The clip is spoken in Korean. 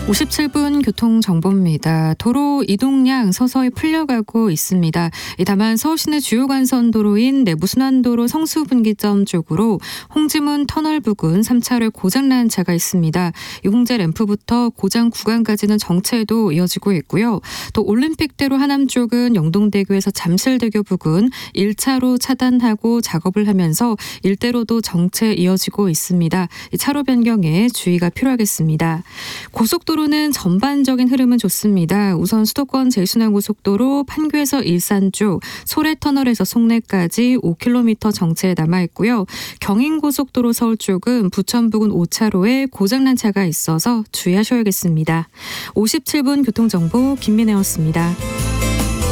57분 교통정보입니다. 도로 이동량 서서히 풀려가고 있습니다. 다만 서울시내 주요 간선도로인 내부순환도로 성수분기점 쪽으로 홍지문 터널 부근 3차로에 고장난 차가 있습니다. 이 홍제 램프부터 고장 구간까지는 정체도 이어지고 있고요. 또 올림픽대로 하남 쪽은 영동대교에서 잠실대교 부근 1차로 차단하고 작업을 하면서 일대로도 정체 이어지고 있습니다. 이 차로 변경에 주의가 필요하겠습니다. 고속도로는 전반적인 흐름은 좋습니다. 우선 수도권 제일순환고속도로 판교에서 일산 쪽, 소래터널에서 송내까지 5km 정체에 남아있고요. 경인고속도로 서울 쪽은 부천 부근 5차로에 고장난 차가 있어서 주의하셔야겠습니다. 57분 교통정보 김민혜였습니다.